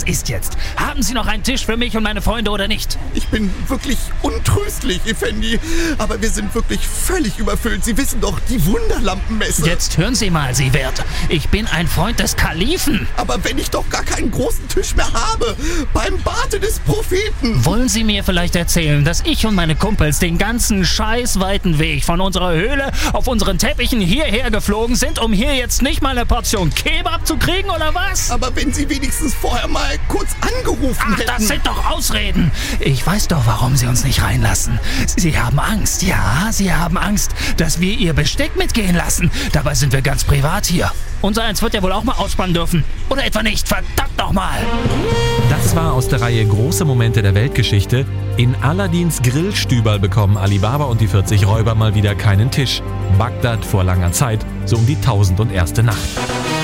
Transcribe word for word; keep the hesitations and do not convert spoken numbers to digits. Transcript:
ist jetzt? Haben Sie noch einen Tisch für mich und meine Freunde oder nicht? Ich bin wirklich untröstlich, Effendi. Aber wir sind wirklich völlig überfüllt. Sie wissen doch, die Wunderlampenmesse. Jetzt hören Sie mal, Sie Wert. Ich bin ein Freund des Kalifen. Aber wenn ich doch gar keinen großen Tisch mehr habe, beim Barte des Propheten. Wollen Sie mir vielleicht erzählen, dass ich und meine Kumpels den ganzen scheißweiten Weg von unserer Höhle auf unseren Teppichen hierher geflogen sind, um hier jetzt nicht mal eine Portion Kebab zu kriegen, oder was? Aber wenn Sie wenigstens vorher mal kurz angerufen Ach, hätten. das sind doch Ausreden. Ich weiß doch, warum Sie uns nicht reinlassen. Sie haben Angst, ja, Sie haben Angst, dass wir Ihr Besteck mitgehen lassen. Dabei sind wir ganz privat hier. Unser Eins wird ja wohl auch mal ausspannen dürfen. Oder etwa nicht, verdammt nochmal. Das war aus der Reihe Große Momente der Weltgeschichte. In Aladins Grillstüberl bekommen Ali Baba und die vierzig Räuber mal wieder keinen Tisch. Bagdad vor langer Zeit, so um die tausend und erste Nacht.